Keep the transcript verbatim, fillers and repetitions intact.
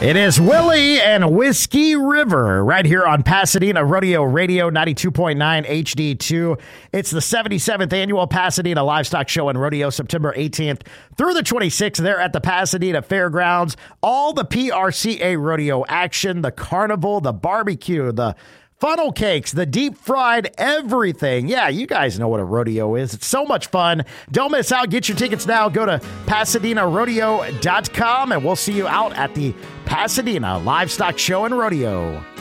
It is Willie and Whiskey River right here on Pasadena Rodeo Radio ninety-two point nine H D two. It's the seventy-seventh annual Pasadena Livestock Show and Rodeo, September eighteenth through the twenty-sixth there at the Pasadena Fairgrounds. All the P R C A rodeo action, the carnival, the barbecue, the funnel cakes, the deep fried everything. Yeah, you guys know what a rodeo is. It's so much fun. Don't miss out. Get your tickets now. Go to Pasadena Rodeo dot com, and we'll see you out at the Pasadena Livestock Show and Rodeo.